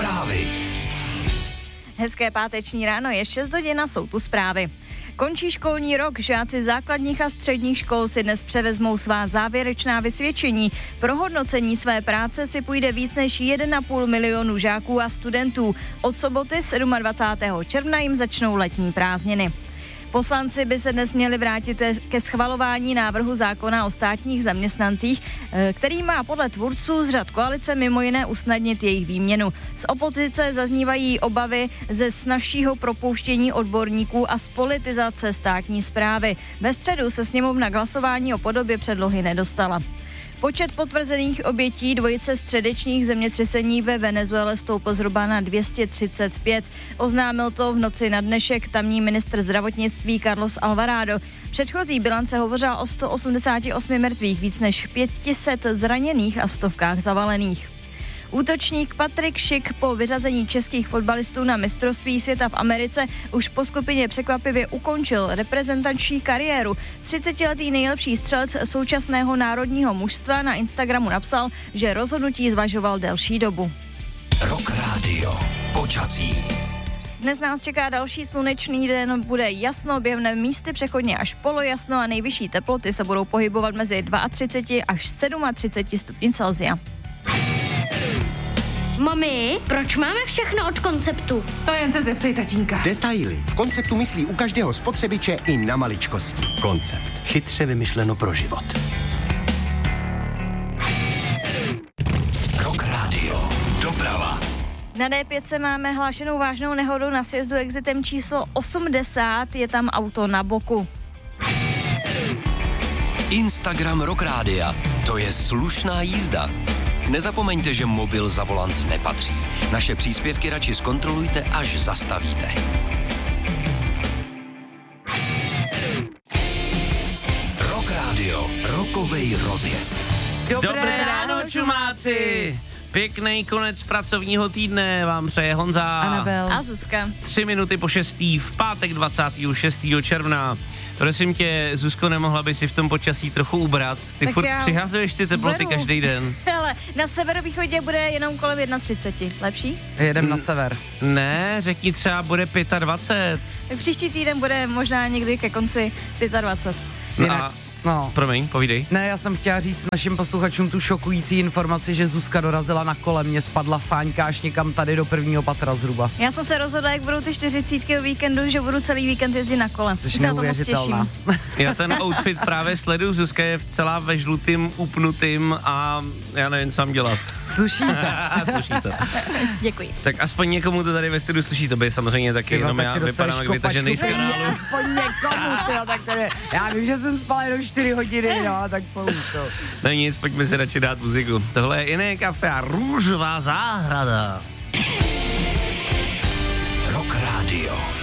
Zprávy. Hezké páteční ráno, je 6 hodin a jsou tu zprávy. Končí školní rok, žáci základních a středních škol si dnes převezmou svá závěrečná vysvědčení. Pro hodnocení své práce si půjde víc než 1,5 milionu žáků a studentů. Od soboty 27. června jim začnou letní prázdniny. Poslanci by se dnes měli vrátit ke schvalování návrhu zákona o státních zaměstnancích, který má podle tvůrců z řad koalice mimo jiné usnadnit jejich výměnu. Z opozice zaznívají obavy ze snazšího propouštění odborníků a z politizace státní správy. Ve středu se sněmovna k hlasování o podobě předlohy nedostala. Počet potvrzených obětí dvojice středečních zemětřesení ve Venezuele stoupl zhruba na 235. Oznámil to v noci na dnešek tamní ministr zdravotnictví Carlos Alvarado. Předchozí bilance hovořila o 188 mrtvých, víc než 500 zraněných a stovkách zavalených. Útočník Patrik Schick po vyřazení českých fotbalistů na mistrovství světa v Americe už po skupině překvapivě ukončil reprezentační kariéru. 30letý nejlepší střelec současného národního mužstva na Instagramu napsal, že rozhodnutí zvažoval delší dobu. Rock Radio. Počasí. Dnes nás čeká další slunečný den, bude jasno, během místy přechodně až polojasno a nejvyšší teploty se budou pohybovat mezi 32 až 37 stupni Celsia. Mami, proč máme všechno od Konceptu? To jen se zeptej tatínka. Detaily. V Konceptu myslí u každého spotřebiče i na maličkosti. Koncept. Chytře vymyšleno pro život. Rock Radio. Doprava. Na D5 máme hlášenou vážnou nehodu na sjezdu exitem číslo 80, je tam auto na boku. Instagram Rock Rádia. To je slušná jízda. Nezapomeňte, že mobil za volant nepatří. Naše příspěvky radši zkontrolujte, až zastavíte. Rock Radio. Rokovej rozjezd. Dobré ráno, čumáci! Pěkný konec pracovního týdne vám přeje Honza. Anabel. A Zuzka. 3 minuty po 6. v pátek 26. června. Prosím tě, Zuzko, nemohla by si v tom počasí trochu ubrat? Ty Tak furt já přihazuješ ty teploty uberu. každý den. Hele, na severovýchodě bude jenom kolem 31. Lepší? Jedem na sever. Ne, řekni třeba bude 25. Tak příští týden bude možná někdy ke konci 25. A, No. promiň, povídej. Ne, já jsem chtěla říct našim posluchačům tu šokující informaci, že Zuzka dorazila na kole, mě spadla sáňka až někam tady do prvního patra zhruba. Já jsem se rozhodla, jak budou ty 40 o víkendu, že budu celý víkend jezdit na kole. Jsi Už se na to moc neuvěřitelná. těším. Já ten outfit právě sleduju, Zuzka je celá ve žlutým, upnutým a já nevím, co mám dělat. Sluší to. Sluší to. Děkuji. Tak aspoň někomu to tady ve studiu sluší, to by samozřejmě taky, jenom já vypadám jak vytažený z kanálu. Aspoň někomu, tyjo, tak tady, já vím, že jsem spal jenom 4 hodiny, no, tak co už to. No nic, pojďme si radši dát muziku. Tohle je Jiné kafe a Růžová zahrada. Rock Radio.